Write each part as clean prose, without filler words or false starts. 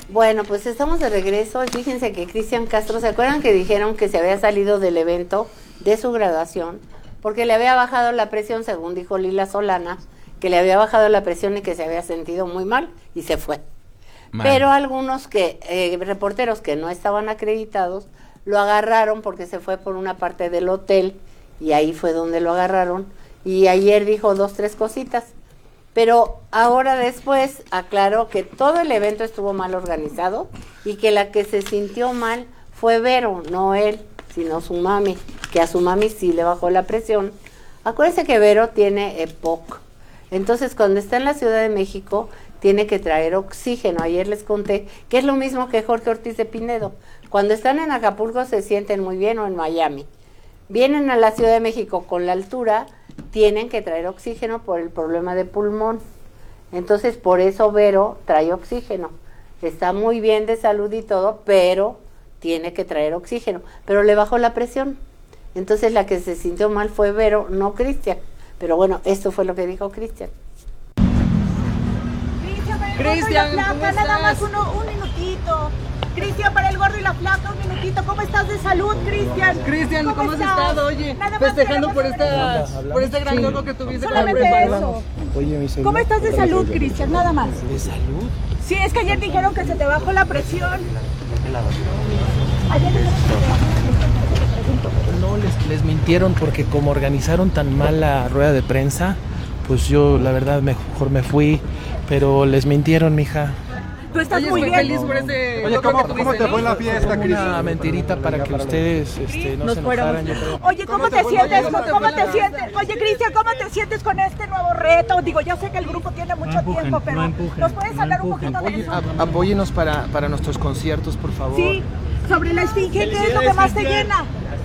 Bueno, pues estamos de regreso y fíjense que Cristian Castro, ¿se acuerdan que dijeron que se había salido del evento de su graduación porque le había bajado la presión, según dijo Lila Solana, que le había bajado la presión y que se había sentido muy mal y se fue? Mal. Pero algunos reporteros que no estaban acreditados lo agarraron porque se fue por una parte del hotel y ahí fue donde lo agarraron y ayer dijo 2, 3 cositas. Pero ahora después aclaró que todo el evento estuvo mal organizado y que la que se sintió mal fue Vero, no él, sino su mami, que a su mami sí le bajó la presión. Acuérdense que Vero tiene EPOC, entonces cuando está en la Ciudad de México tiene que traer oxígeno. Ayer les conté que es lo mismo que Jorge Ortiz de Pinedo. Cuando están en Acapulco se sienten muy bien o en Miami. Vienen a la Ciudad de México con la altura, tienen que traer oxígeno por el problema de pulmón. Entonces, por eso Vero trae oxígeno. Está muy bien de salud y todo, pero tiene que traer oxígeno. Pero le bajó la presión. Entonces, la que se sintió mal fue Vero, no Cristian. Pero bueno, esto fue lo que dijo Cristian. Cristian, nada más un minutito. Cristian, para el gordo y la flaca, un minutito. ¿Cómo estás de salud, Cristian? Cristian, ¿cómo has estado? Oye, festejando por este gran logro que tuviste con la eso. ¿Cómo estás de salud, Cristian? Nada más. ¿De salud? Sí, es que ayer dijeron que se te bajó la presión. No, les mintieron porque como organizaron tan mal la rueda de prensa, pues yo la verdad mejor me fui, pero les mintieron, mija. Tú estás muy bien. Feliz por ese. Oye, ¿cómo te fue la fiesta, Cristian? Una mentirita para que ustedes no se enojaran, yo creo. Oye, ¿cómo te sientes? ¿Cómo te sientes? Oye, Cristian, ¿cómo te sientes con este nuevo reto? Digo, yo sé que el grupo tiene mucho tiempo, pero ¿nos puedes hablar un poquito de eso? Apóyenos para nuestros conciertos, por favor. Sí, sobre la esfinge, ¿qué es lo que más te llena?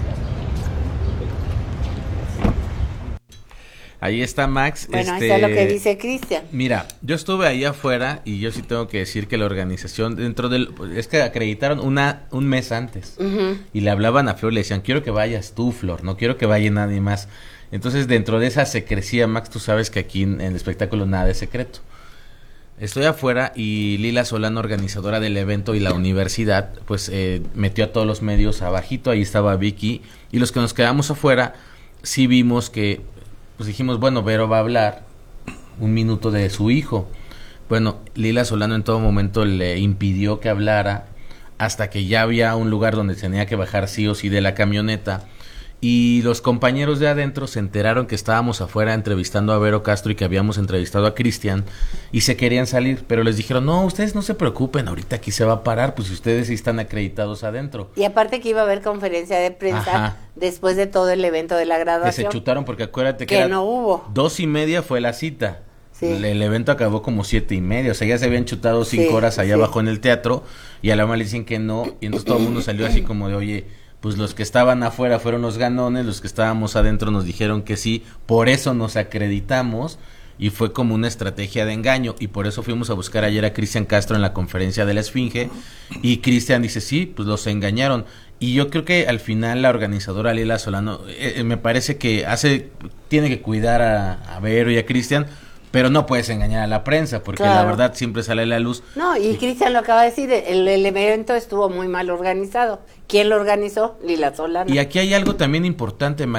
Ahí está Max. Bueno, ahí está lo que dice Cristian. Mira, yo estuve ahí afuera y yo sí tengo que decir que la organización es que acreditaron un mes antes. Y le hablaban a Flor y le decían, quiero que vayas tú, Flor, no quiero que vaya nadie más. Entonces, dentro de esa secrecía, Max, tú sabes que aquí en el espectáculo nada es secreto. Estoy afuera y Lila Solano, organizadora del evento, y la universidad, pues metió a todos los medios abajito, ahí estaba Vicky, y los que nos quedamos afuera, sí vimos que pues dijimos, bueno, Vero va a hablar un minuto de su hijo. Bueno, Lila Solano en todo momento le impidió que hablara hasta que ya había un lugar donde tenía que bajar sí o sí de la camioneta. Y los compañeros de adentro se enteraron que estábamos afuera entrevistando a Vero Castro y que habíamos entrevistado a Cristian y se querían salir, pero les dijeron, no, ustedes no se preocupen, ahorita aquí se va a parar, pues si ustedes sí están acreditados adentro. Y aparte que iba a haber conferencia de prensa después de todo el evento de la graduación. Que se chutaron porque acuérdate que no hubo. 2:30 fue la cita. Sí. El evento acabó como 7:30, o sea, ya se habían chutado 5 horas allá abajo en el teatro y a la mamá le dicen que no, y entonces todo el mundo salió así como de, oye, pues los que estaban afuera fueron los ganones, los que estábamos adentro nos dijeron que sí, por eso nos acreditamos y fue como una estrategia de engaño y por eso fuimos a buscar ayer a Cristian Castro en la conferencia de la Esfinge y Cristian dice, sí, pues los engañaron. Y yo creo que al final la organizadora Lila Solano me parece que tiene que cuidar a Vero y a Cristian, pero no puedes engañar a la prensa, porque la verdad siempre sale a la luz. No, y Cristian lo acaba de decir, el evento estuvo muy mal organizado. ¿Quién lo organizó? Lila Solana. Y aquí hay algo también importante,